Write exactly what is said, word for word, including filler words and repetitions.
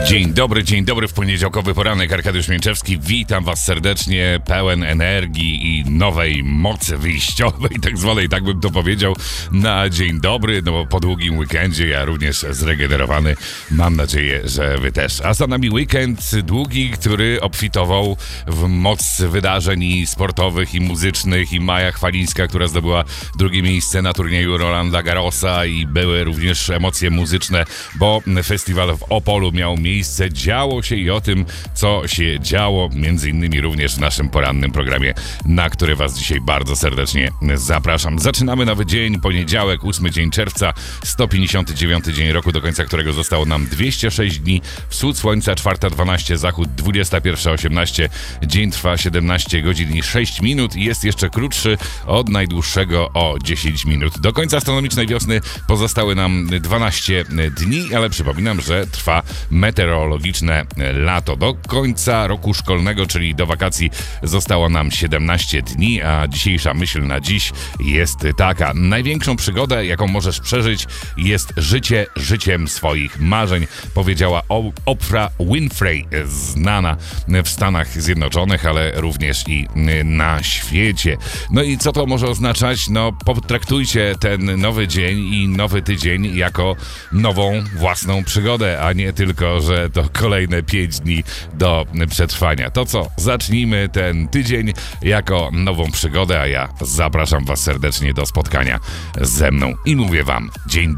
Dzień dobry, dzień dobry w poniedziałkowy poranek. Arkadiusz Mięczewski, witam was serdecznie, pełen energii i nowej mocy wyjściowej, tak zwanej, tak bym to powiedział, na dzień dobry, no bo po długim weekendzie ja również zregenerowany, mam nadzieję, że wy też. A za nami weekend długi, który obfitował w moc wydarzeń i sportowych, i muzycznych, i Maja Chwalińska, która zdobyła drugie miejsce na turnieju Rolanda Garrosa, i były również emocje muzyczne, bo festiwal w Opolu miał miejsce. Działo się i o tym, co się działo, między innymi również w naszym porannym programie, na który was dzisiaj bardzo serdecznie zapraszam. Zaczynamy nowy dzień, poniedziałek, ósmy dzień czerwca, sto pięćdziesiąty dziewiąty dzień roku, do końca którego zostało nam dwieście sześć dni. Wschód słońca czwarta dwanaście, zachód dwudziesta pierwsza osiemnaście. Dzień trwa siedemnaście godzin i sześć minut i jest jeszcze krótszy od najdłuższego o dziesięć minut. Do końca astronomicznej wiosny pozostały nam dwanaście dni, ale przypominam, że trwa meteorologiczne lato. Do końca roku szkolnego, czyli do wakacji, zostało nam siedemnaście dni, a dzisiejsza myśl na dziś jest taka. Największą przygodę, jaką możesz przeżyć, jest życie życiem swoich marzeń, powiedziała Oprah Winfrey, znana w Stanach Zjednoczonych, ale również i na świecie. No i co to może oznaczać? No, potraktujcie ten nowy dzień i nowy tydzień jako nową własną przygodę, a nie tylko, że to kolejne pięć dni do przetrwania. To co? Zacznijmy ten tydzień jako nową przygodę, a ja zapraszam was serdecznie do spotkania ze mną i mówię wam dzień dobry.